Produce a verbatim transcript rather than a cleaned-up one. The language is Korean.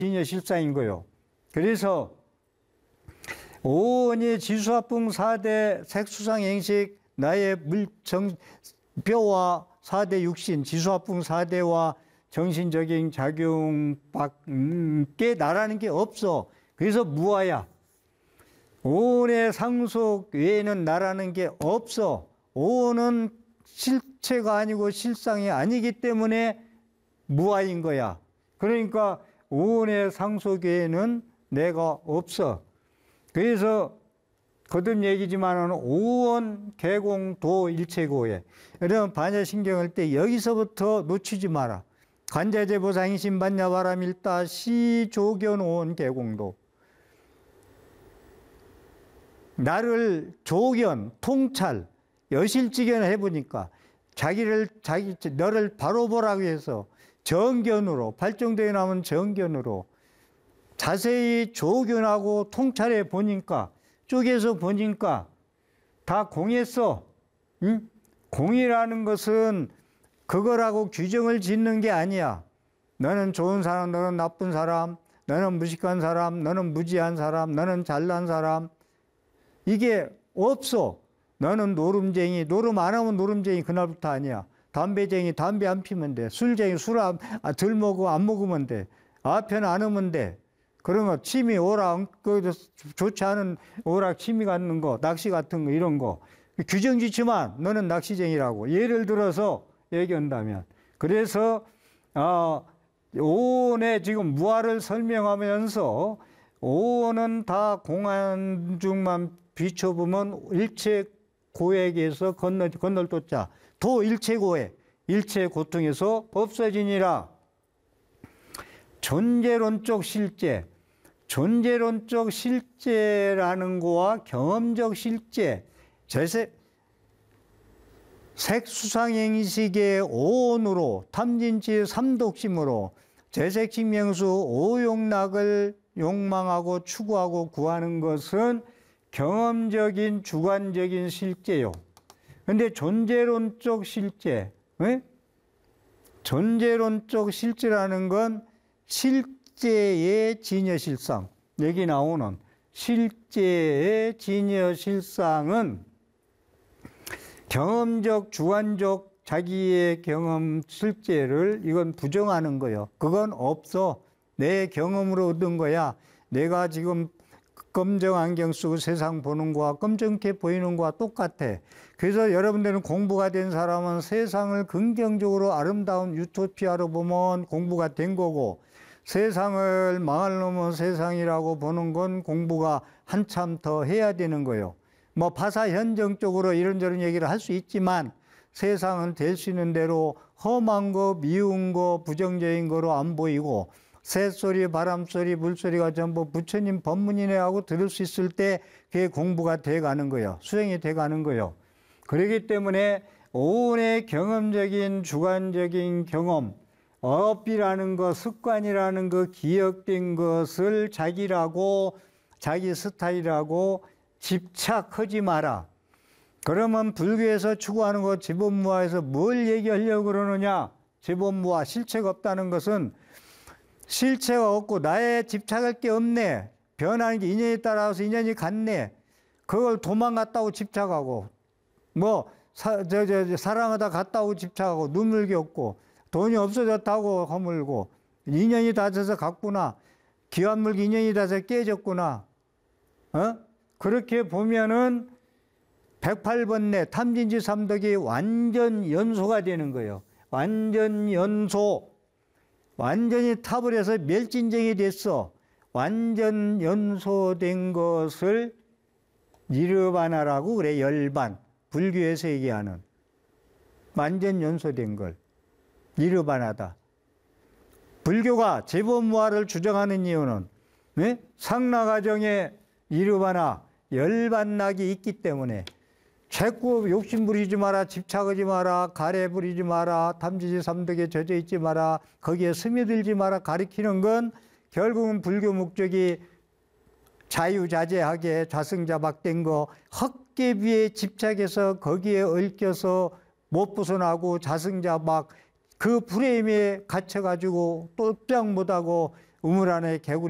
진여실상인 거요. 그래서 오온이 지수합풍 사대 색수상행식 나의 물정 뼈와 사대 육신 지수합풍 사대와 정신적인 작용밖에 나라는 게 없어. 그래서 무아야. 오온의 상속 외에는 나라는 게 없어. 오온은 실체가 아니고 실상이 아니기 때문에 무아인 거야. 그러니까 오온의 상속 외에는 내가 없어. 그래서 거듭 얘기지만 오온 개공도 일체고에. 여러분 반야신경할 때 여기서부터 놓치지 마라. 관자재 보상이신 반야바람일다 시조견 오온 개공도. 나를 조견, 통찰, 여실지견 해보니까 자기를, 자기, 너를 바로 보라고 해서 정견으로, 발정되어 나오는 정견으로 자세히 조견하고 통찰해 보니까, 쪼개서 보니까 다 공했어. 응? 공이라는 것은 그거라고 규정을 짓는 게 아니야. 너는 좋은 사람, 너는 나쁜 사람, 너는 무식한 사람, 너는 무지한 사람, 너는 잘난 사람. 이게 없어. 너는 노름쟁이, 노름 안 하면 노름쟁이 그날부터 아니야. 담배쟁이, 담배 안 피면 돼. 술쟁이, 술 안, 아, 덜 먹고 안 먹으면 돼. 아편 안 하면 돼. 그런 거, 취미, 오락, 그, 좋지 않은 오락, 취미 갖는 거, 낚시 같은 거, 이런 거. 규정 짓지만 너는 낚시쟁이라고. 예를 들어서 얘기한다면. 그래서, 아, 오온의 지금 무아를 설명하면서 오온은 다 공한 중만 비춰보면 일체 고액에서 건널, 건널 도자. 도 일체 고액, 일체 고통에서 없어지니라. 존재론적 실제. 존재론적 실제라는 거와 경험적 실제. 제세, 색수상행식의 오온으로 탐진치 삼독심으로 재색식명수 오욕락을 욕망하고 추구하고 구하는 것은 경험적인 주관적인 실제요. 근데 존재론적 실제, 에? 존재론적 실제라는 건 실제의 진여실상, 여기 나오는 실제의 진여실상은 경험적, 주관적 자기의 경험 실제를 이건 부정하는 거예요. 그건 없어. 내 경험으로 얻은 거야. 내가 지금 검정 안경 쓰고 세상 보는 거와 검정게 보이는 거와 똑같아. 그래서 여러분들은 공부가 된 사람은 세상을 긍정적으로 아름다운 유토피아로 보면 공부가 된 거고, 세상을 망할 놈은 세상이라고 보는 건 공부가 한참 더 해야 되는 거예요. 뭐 파사현정적으로 이런저런 얘기를 할 수 있지만 세상은 될 수 있는 대로 험한 거, 미운 거, 부정적인 거로 안 보이고, 새소리, 바람소리, 물소리가 전부 부처님 법문이네 하고 들을 수 있을 때 그게 공부가 돼가는 거예요. 수행이 돼가는 거예요. 그렇기 때문에 오온의 경험적인 주관적인 경험, 업이라는 것, 습관이라는 것, 기억된 것을 자기라고, 자기 스타일이라고 집착하지 마라. 그러면 불교에서 추구하는 것, 지본무아에서 뭘 얘기하려고 그러느냐? 지본무아, 실체가 없다는 것은 실체가 없고 나의 집착할 게 없네. 변하는 게 인연에 따라서 인연이 같네. 그걸 도망갔다고 집착하고, 뭐, 사, 저, 저, 저, 사랑하다 갔다고 집착하고, 눈물기 없고, 돈이 없어졌다고 허물고, 인연이 닿아서 갔구나. 기관물기 인연이 닿아서 깨졌구나. 어? 그렇게 보면은 백팔 번 내 탐진지 삼덕이 완전 연소가 되는 거예요. 완전 연소. 완전히 탑을 해서 멸진쟁이 됐어. 완전 연소된 것을 니르바나라고 그래. 열반. 불교에서 얘기하는 완전 연소된 걸 니르바나다. 불교가 제본무아를 주장하는 이유는 네? 상나가정에 니르바나 열반락이 있기 때문에 자꾸 욕심 부리지 마라, 집착하지 마라, 가래 부리지 마라, 탐지지 삼덕에 젖어 있지 마라, 거기에 스며들지 마라 가리키는 건 결국은 불교 목적이 자유자재하게 좌승자박된 거, 헛개비에 집착해서 거기에 얽혀서 못 벗어나고 좌승자박 그 프레임에 갇혀가지고 또 흡장 못하고 우물 안에 개구리